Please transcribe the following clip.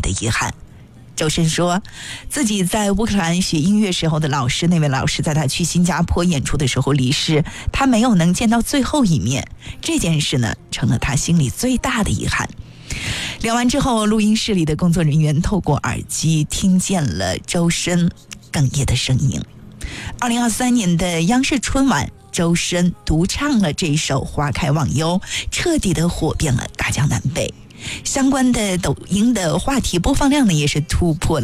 的遗憾。周深说，自己在乌克兰学音乐时候的老师，那位老师在他去新加坡演出的时候离世，他没有能见到最后一面，这件事呢，成了他心里最大的遗憾。聊完之后，录音室里的工作人员透过耳机听见了周深哽咽的声音。2023年的央视春晚，周深独唱了这首《花开忘忧》，彻底的火遍了大江南北。相关的抖音的话题播放量呢，也是突破了